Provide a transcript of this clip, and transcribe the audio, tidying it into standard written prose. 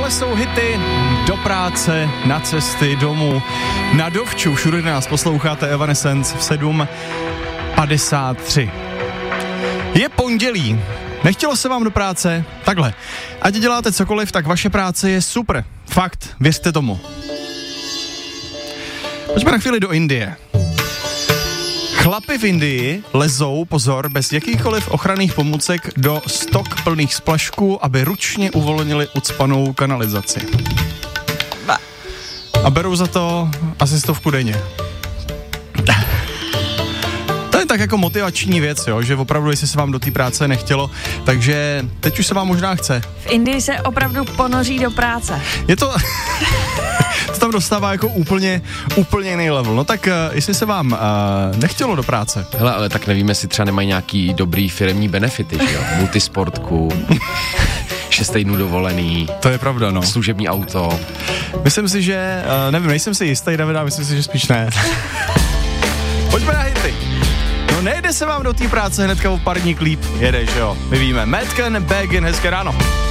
Tohle jsou hity do práce, na cesty, domů, na dovču, všude nás posloucháte Evanescence v 7:53. Je pondělí, nechtělo se vám do práce? Takhle, ať děláte cokoliv, tak vaše práce je super, fakt, věřte tomu. Pojďme na chvíli do Indie. Chlapi v Indii lezou, pozor, bez jakýchkoliv ochranných pomůcek do stok plných splašků, aby ručně uvolnili ucpanou kanalizaci. A berou za to asi 100 denně. To je tak jako motivační věc, jo, že opravdu, jestli se vám do té práce nechtělo, takže teď už se vám možná chce. V Indii se opravdu ponoří do práce. Je to... to tam dostává jako úplně jiný level. No tak jestli se vám nechtělo do práce. Hele, ale tak nevíme, jestli třeba nemají nějaký dobrý firemní benefity, že jo? Multisportku, 6 týdnů dovolený. To je pravda, no. Služební auto. Myslím si, že, nevím, nejsem si jistý, Davida, myslím si, že spíš ne. Pojďme na hity. No nejde se vám do té práce hnedka o pár dní líp. Jede, že jo? My víme. Madken, Begin, hezké ráno.